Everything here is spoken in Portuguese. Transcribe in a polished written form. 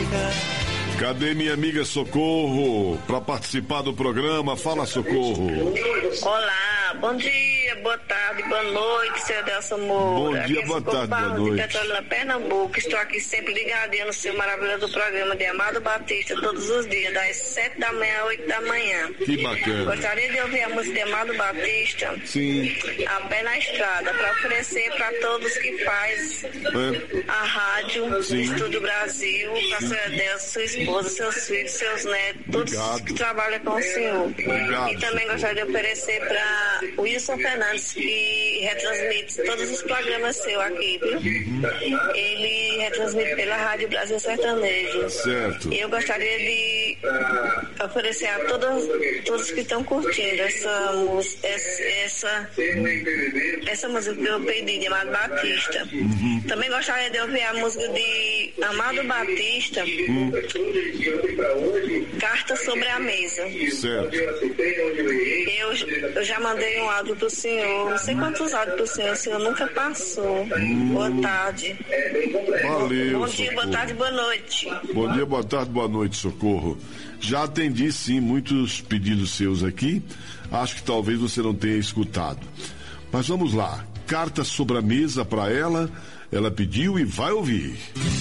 Cadê minha amiga Socorro para participar do programa? Fala, Socorro. Olá, bom dia, boa tarde, boa noite, seu Adelson Moura. Bom dia, boa tarde, boa noite. De Petrolina, Pernambuco. Estou aqui sempre ligadinha no seu maravilhoso programa de Amado Batista todos os dias, das 7 da manhã às 8 da manhã. Que bacana. Gostaria de ouvir a música de Amado Batista. Sim. A pé na estrada, para oferecer para todos que faz a rádio, Sim. Estúdio Brasil, para o seu Adelson, sua esposa, seus filhos, seus netos, todos que trabalham com o senhor. Obrigado, E também gostaria de oferecer para o Wilson Fernandes, que retransmite todos os programas seus aqui, viu? Ele retransmite pela Rádio Brasil Sertanejo. Certo. E eu gostaria de oferecer a todos que estão curtindo essa música que eu pedi, de Amado Batista. Também gostaria de ouvir a música de Amado Batista, Carta sobre a Mesa. Certo. Eu já mandei um áudio pro senhor, não sei quantos áudios pro senhor, o senhor nunca passou. Boa tarde. Valeu, Bom dia, Socorro. boa tarde, boa noite. Bom dia, boa tarde, boa noite, Socorro. Já atendi, sim, muitos pedidos seus aqui. Acho que talvez você não tenha escutado. Mas vamos lá. Carta sobre a mesa para ela. Ela pediu e vai ouvir.